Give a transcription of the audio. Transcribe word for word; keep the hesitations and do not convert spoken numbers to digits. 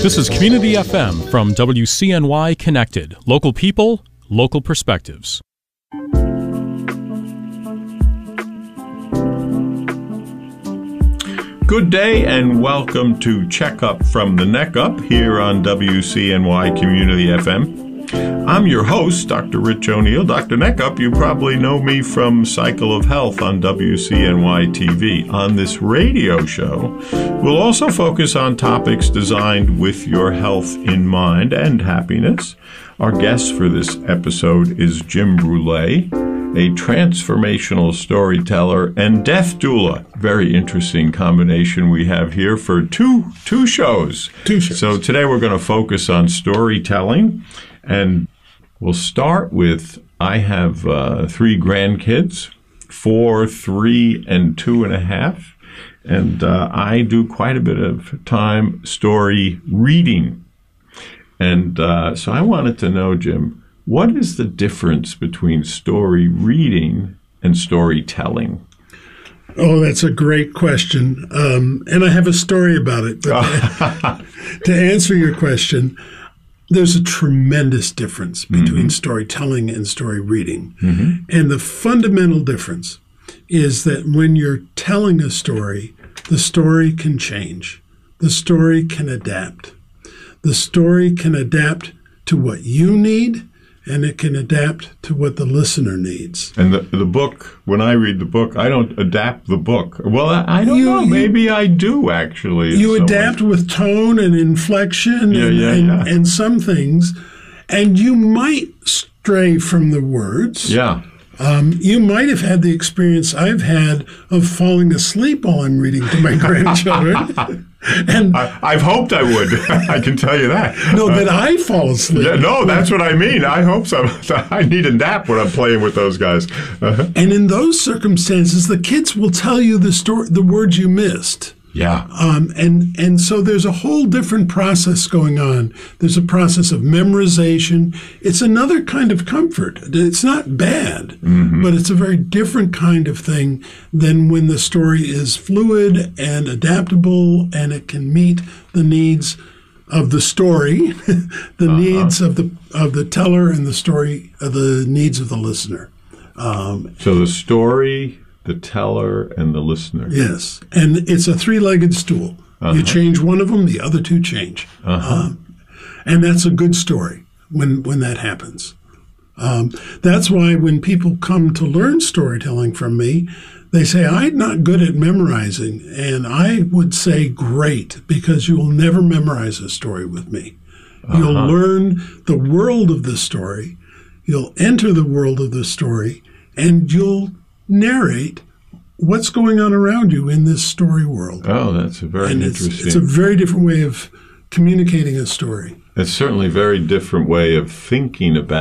This is Community F M from W C N Y Connected. Local people, local perspectives. Good day and welcome to Checkup from the Neck Up here on W C N Y Community F M. I'm your host, Doctor Rich O'Neill. Doctor Neckup, you probably know me from Cycle of Health on W C N Y T V. On this radio show, we'll also focus on topics designed with your health in mind and happiness. Our guest for this episode is Jim Brule, a transformational storyteller and death doula. Very interesting combination we have here for two two shows. Two shows. So today we're going to focus on storytelling. And we'll start with, I have uh, three grandkids, four, three, and two and a half. And uh, I do quite a bit of time story reading. And uh, so I wanted to know, Jim, what is the difference between story reading and storytelling? Oh, that's a great question. Um, and I have a story about it. But to answer your question, there's a tremendous difference between mm-hmm. storytelling and story reading. Mm-hmm. And the fundamental difference is that when you're telling a story, the story can change. The story can adapt. The story can adapt to what you need, and it can adapt to what the listener needs. And the the book, when I read the book, I don't adapt the book. Well, I, I don't you, know. You, Maybe I do, actually. You adapt ways. With tone and inflection yeah, and, yeah, and, yeah. and some things. And you might stray from the words. Yeah. Um, you might have had the experience I've had of falling asleep while I'm reading to my grandchildren. And I, I've hoped I would. I can tell you that. No, that uh, I fall asleep. Yeah, no, that's what I mean. I hope so. I need a nap when I'm playing with those guys. Uh-huh. And in those circumstances, the kids will tell you the story, the words you missed. Yeah. Um, and, and so there's a whole different process going on. There's a process of memorization. It's another kind of comfort. It's not bad, mm-hmm. but it's a very different kind of thing than when the story is fluid and adaptable and it can meet the needs of the story, the uh-huh. needs of the of the teller, and the story, uh, the needs of the listener. Um, so the story, the teller, and the listener. Yes. And it's a three-legged stool. Uh-huh. You change one of them, the other two change. Uh-huh. Um, and that's a good story when, when that happens. Um, that's why when people come to learn storytelling from me, they say, I'm not good at memorizing. And I would say, great, because you will never memorize a story with me. Uh-huh. You'll learn the world of the story. You'll enter the world of the story, and you'll narrate what's going on around you in this story world. Oh, that's a very and interesting. It's, it's a very different way of communicating a story. It's certainly a very different way of thinking about